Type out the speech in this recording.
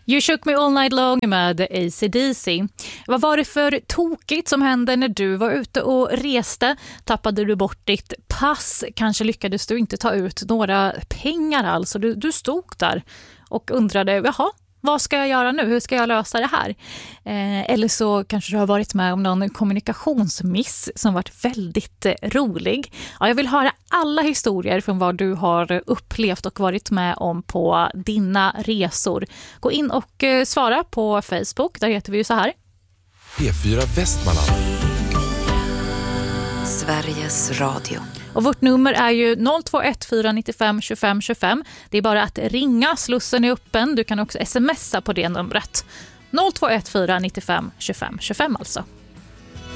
You Shook Me All Night Long med AC/DC. Vad var det för tokigt som hände när du var ute och reste? Tappade du bort ditt pass? Kanske lyckades du inte ta ut några pengar alls? Du stod där och undrade, jaha, vad ska jag göra nu? Hur ska jag lösa det här? Eller så kanske du har varit med om någon kommunikationsmiss som varit väldigt rolig. Ja, jag vill höra alla historier från vad du har upplevt och varit med om på dina resor. Gå in och svara på Facebook, där heter vi ju så här. P4 Västmanland. Sveriges Radio. Och vårt nummer är ju 021 495 25 25. Det är bara att ringa, slussen är öppen. Du kan också smsa på det numret. 021 495 25 25 alltså.